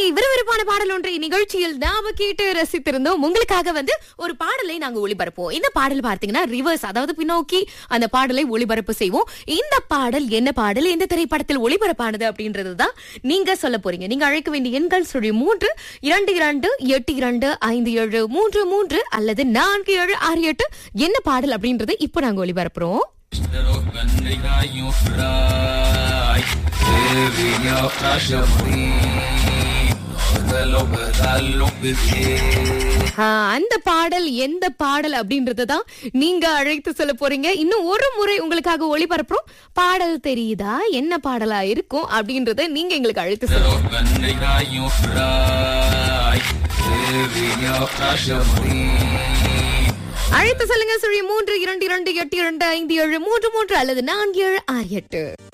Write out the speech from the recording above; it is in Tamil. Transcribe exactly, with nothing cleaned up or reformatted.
விறுவிறுப்பான பாடல் ஒன்றை நிகழ்ச்சியில் நாம கேட்டு ரசித்திருந்தோம். உங்களுக்காக வந்து ஒரு பாடலை நாங்க ஒளிபரப்போம். இந்த பாடல் பார்த்தீங்கன்னா ரிவர்ஸ், அதாவது பின்னோக்கி அந்த பாடலை ஒளிபரப்பு செய்வோம். இந்த பாடல் என்ன பாடல், எந்த திரைப்படத்தில் ஒளிபரப்பானது அப்படின்றதுதான் நீங்க சொல்ல போறீங்க. நீங்க அழைக்க வேண்டிய எண்கள் சொல்லி மூன்று இரண்டு இரண்டு எட்டு இரண்டு ஐந்து ஏழு மூன்று மூன்று அல்லது நான்கு ஏழு ஆறு எட்டு. என்ன பாடல் அப்படின்றது இப்ப நாங்க ஒளிபரப்புறோம். அந்த பாடல் எந்த பாடல் அப்படின்றதுதான் நீங்க அழைத்து சொல்ல போறீங்க. இன்னும் ஒரு முறை உங்களுக்காக ஒளிபரப்புறோம். பாடல் தெரியுதா, என்ன பாடலா இருக்கும் அப்படின்றத நீங்க எங்களுக்கு அழைத்து சொல்லுங்க. அழைத்து சொல்லுங்க. சுழி மூன்று இரண்டு இரண்டு எட்டு இரண்டு ஐந்து ஏழு மூன்று மூன்று அல்லது நான்கு ஏழு ஆறு எட்டு.